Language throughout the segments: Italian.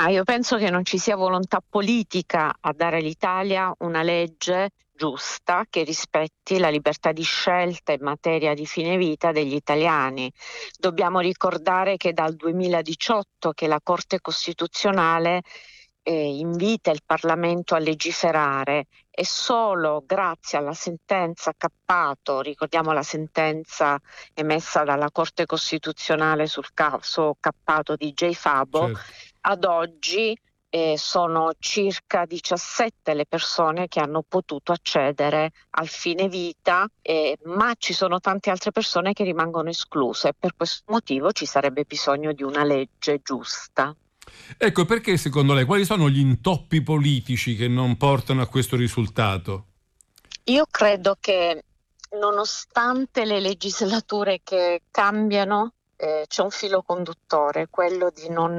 Ma io penso che non ci sia volontà politica a dare all'Italia una legge giusta che rispetti la libertà di scelta in materia di fine vita degli italiani. Dobbiamo ricordare che dal 2018 che la Corte Costituzionale invita il Parlamento a legiferare e solo grazie alla sentenza Cappato, ricordiamo la sentenza emessa dalla Corte Costituzionale sul caso Cappato di J. Fabo, Certo. ad oggi sono circa 17 le persone che hanno potuto accedere al fine vita, ma ci sono tante altre persone che rimangono escluse. Per questo motivo ci sarebbe bisogno di una legge giusta. Ecco, perché secondo lei quali sono gli intoppi politici che non portano a questo risultato? Io credo che nonostante le legislature che cambiano, c'è un filo conduttore, quello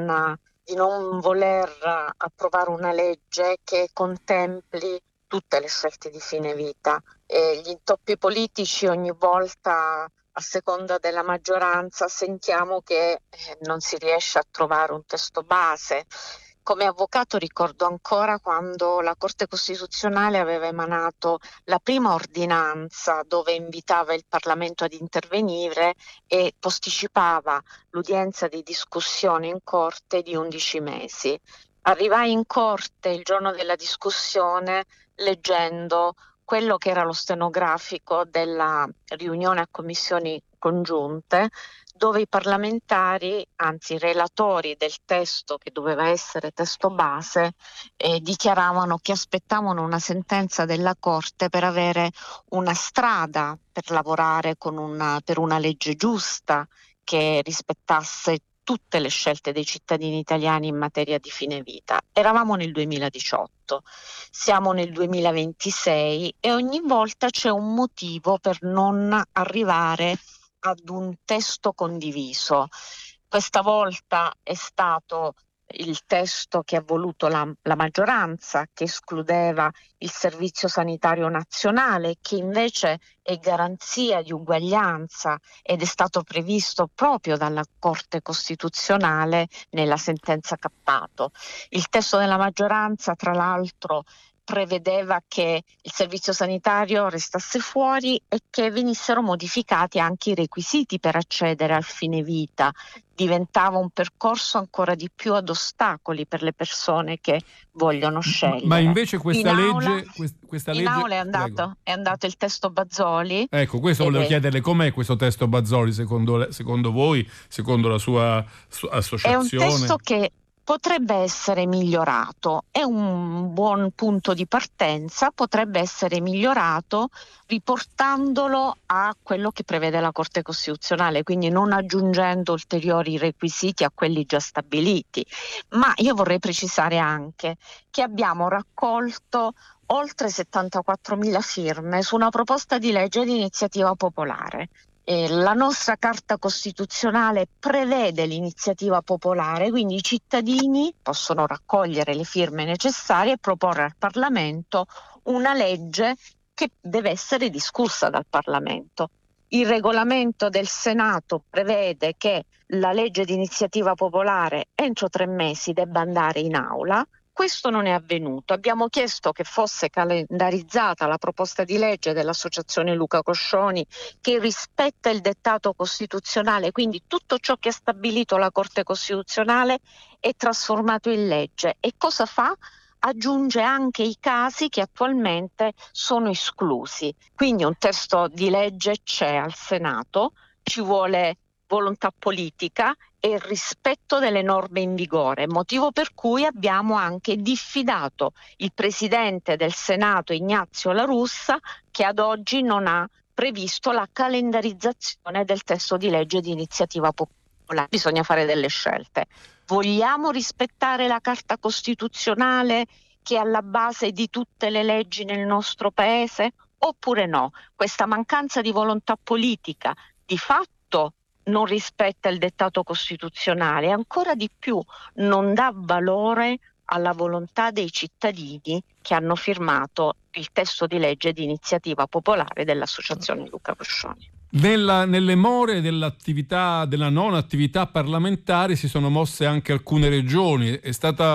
di non voler approvare una legge che contempli tutte le scelte di fine vita. Gli intoppi politici ogni volta, a seconda della maggioranza, sentiamo che non si riesce a trovare un testo base. Come avvocato ricordo ancora quando la Corte Costituzionale aveva emanato la prima ordinanza dove invitava il Parlamento ad intervenire e posticipava l'udienza di discussione in corte di 11 mesi. Arrivai in corte il giorno della discussione leggendo quello che era lo stenografico della riunione a commissioni congiunte, dove i parlamentari, anzi i relatori del testo che doveva essere testo base, dichiaravano che aspettavano una sentenza della Corte per avere una strada per lavorare per una legge giusta che rispettasse tutte le scelte dei cittadini italiani in materia di fine vita. Eravamo nel 2018, siamo nel 2026 e ogni volta c'è un motivo per non arrivare ad un testo condiviso. Questa volta è stato il testo che ha voluto la maggioranza, che escludeva il Servizio Sanitario Nazionale, che invece è garanzia di uguaglianza ed è stato previsto proprio dalla Corte Costituzionale nella sentenza Cappato. Il testo della maggioranza, tra l'altro, prevedeva che il servizio sanitario restasse fuori e che venissero modificati anche i requisiti per accedere al fine vita. Diventava un percorso ancora di più ad ostacoli per le persone che vogliono scegliere. Ma invece questa in legge... In aula è Prego. andato il testo Bazzoli. Ecco, questo volevo chiederle, com'è questo testo Bazzoli secondo voi, secondo la sua associazione? È un testo che potrebbe essere migliorato, è un buon punto di partenza, potrebbe essere migliorato riportandolo a quello che prevede la Corte Costituzionale, quindi non aggiungendo ulteriori requisiti a quelli già stabiliti. Ma io vorrei precisare anche che abbiamo raccolto oltre 74.000 firme su una proposta di legge di iniziativa popolare. La nostra Carta Costituzionale prevede l'iniziativa popolare, quindi i cittadini possono raccogliere le firme necessarie e proporre al Parlamento una legge che deve essere discussa dal Parlamento. Il regolamento del Senato prevede che la legge di iniziativa popolare entro 3 mesi debba andare in aula. Questo non è avvenuto. Abbiamo chiesto che fosse calendarizzata la proposta di legge dell'Associazione Luca Coscioni, che rispetta il dettato costituzionale, quindi tutto ciò che ha stabilito la Corte Costituzionale è trasformato in legge. E cosa fa? Aggiunge anche i casi che attualmente sono esclusi. Quindi un testo di legge c'è al Senato, ci vuole volontà politica e il rispetto delle norme in vigore, motivo per cui abbiamo anche diffidato il presidente del Senato Ignazio La Russa, che ad oggi non ha previsto la calendarizzazione del testo di legge di iniziativa popolare. Bisogna fare delle scelte. Vogliamo rispettare la Carta Costituzionale che è alla base di tutte le leggi nel nostro paese oppure no? Questa mancanza di volontà politica di fatto non rispetta il dettato costituzionale, ancora di più non dà valore alla volontà dei cittadini che hanno firmato il testo di legge di iniziativa popolare dell'Associazione Luca Coscioni. Nelle more della non attività parlamentare si sono mosse anche alcune regioni. È stata